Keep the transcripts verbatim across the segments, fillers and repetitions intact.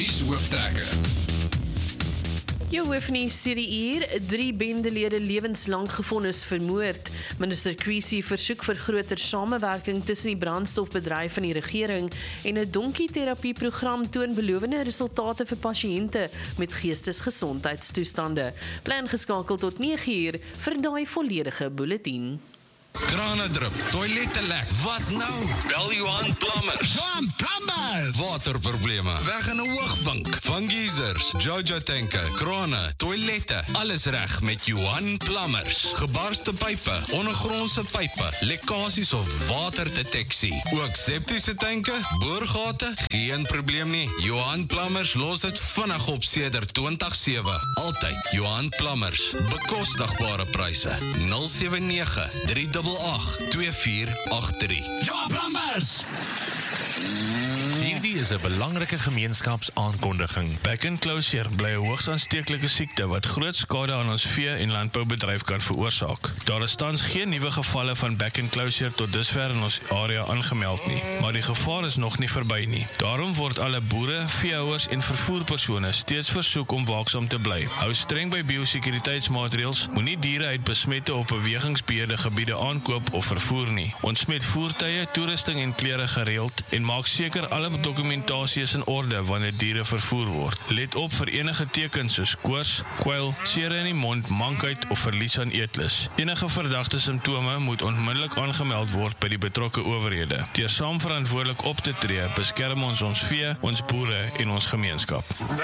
Nuushooftrekker. Jou hoofnuus hierdie uur, drie bendelede lewenslang gefonnis vermoord. Minister Creasy versoek vir groter samewerking tussen die brandstofbedryf en die regering en 'n donkie-terapieprogram toon belovende resultate vir pasiënte met geestesgesondheidstoestande. Bly ingeskakel tot nege uur vir daai volledige bulletin. Krane drup, toilette lek, wat nou? Bel Johan Plumbers. Johan Plumbers! Waterprobleme, weg in 'n hoogvink. Van geysers, Jojo tanke, krane, toilette, alles reg met Johan Plumbers. Gebarste pype, ondergrondse pype, lekkasies of waterdeteksie. Ook septiese tanke, boorgate, geen probleem nie. Johan Plumbers los dit vinnig op sedert twintig sewe. Altyd Johan Plumbers. Bekostigbare pryse. nul sewe nege drie agt agt twee vier agt drie. Johan Plumbers! Hierdie is 'n belangrike gemeenskapsaankondiging. Back and closure bly 'n hoogs aansteeklike siekte wat groot skade aan ons vee- en landboubedryf kan veroorsaak. Daar is tans geen nuwe gevalle van back and closure tot dusver in ons area aangemeld nie, maar die gevaar is nog nie verby nie. Daarom word alle boere, veehouers en vervoerpersone steeds versoek om waaksaam te bly. Hou streng by biosekuriteitsmaatreëls, moenie diere uit besmette of bewegingsbeheerde gebiede aankoop of vervoer nie. Ontsmet voertuie, toerusting en klere gereeld en maak seker alle dokumentasie is in orde wanneer diere vervoer word. Let op vir enige tekens soos koors, kwyl, sere in die mond, mankheid of verlies aan eetlus. Enige verdagte simptome moet onmiddellik aangemeld word by die betrokke owerhede. Deur saam verantwoordelik op te tree, beskerm ons ons vee, ons boere en ons gemeenskap. Come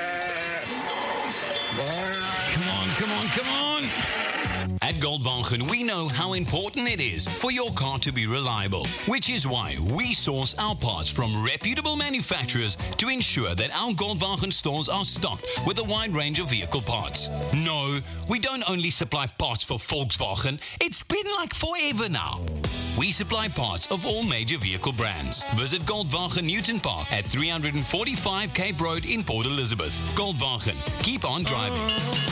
on, come on, come on! At Goldwagen, we know how important it is for your car to be reliable, which is why we source our parts from reputable manufacturers to ensure that our Goldwagen stores are stocked with a wide range of vehicle parts. No, we don't only supply parts for Volkswagen, it's been like forever now. We supply parts of all major vehicle brands. Visit Goldwagen Newton Park at three forty-five Cape Road in Port Elizabeth. Goldwagen, keep on driving.